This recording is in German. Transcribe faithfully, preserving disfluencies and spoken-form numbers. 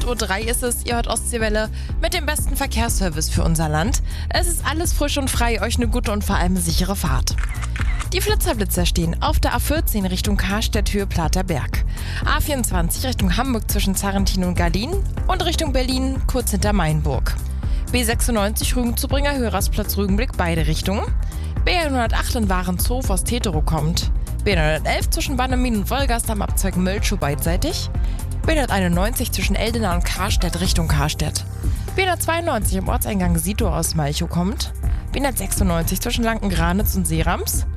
Uhr drei ist es, ihr hört Ostseewelle mit dem besten Verkehrsservice für unser Land. Es ist alles frisch und frei, euch eine gute und vor allem sichere Fahrt. Die Flitzerblitzer stehen auf der A vierzehn Richtung Karstedt, Höhe Platerberg. A vierundzwanzig Richtung Hamburg zwischen Zarrentin und Gardin und Richtung Berlin kurz hinter Mainburg. B sechsundneunzig Rügen-Zubringer, Hörersplatz Rügenblick, beide Richtungen. B hundertacht in Warenzhof, was Tetero kommt. B hundertelf zwischen Bannemin und Wolgast am Abzweig Möltschuh beidseitig. B hunderteinundneunzig zwischen Eldena und Karstedt Richtung Karstedt. B hundertzweiundneunzig im Ortseingang Sito aus Malchow kommt. B hundertsechsundneunzig zwischen Lanken-Granitz und Seerams.